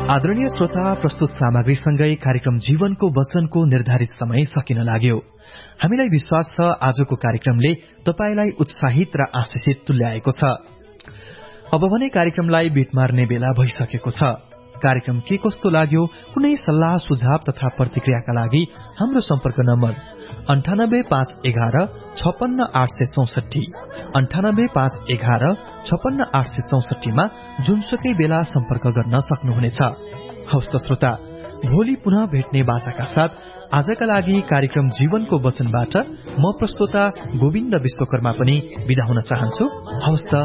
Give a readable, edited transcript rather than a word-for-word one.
आदरणीय श्रोता, प्रस्तुत सामग्रीसँगै कार्यक्रम जीवनको वचनको निर्धारित समय सकिन लाग्यो। हामीलाई विश्वास छ आजको कार्यक्रमले तपाईलाई उत्साहित र आशिषित तुल्याएको छ। अब भने कार्यक्रमलाई बिट मार्ने बेला भइसकेको छ। कार्यक्रम के कस्तो लाग्यो, कुनै सल्लाह सुझाव तथा प्रतिक्रियाका लागि हाम्रो सम्पर्क नम्बर 9851156864 9851156864 मा जुनसुकै बेला सम्पर्क गर्न सक्नुहुनेछ। हवस् त श्रोता, भोलि पुनः भेट्ने बाचाका साथ आजका लागि कार्यक्रम जीवनको वचनबाट म प्रस्तोता गोविन्द विश्वकर्मा पनि बिदा हुन चाहन्छु। हवस् त।